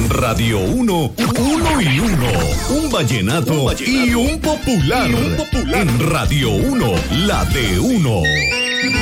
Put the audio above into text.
Radio 1, uno y uno. Un vallenato y un popular. En Radio 1, la de uno.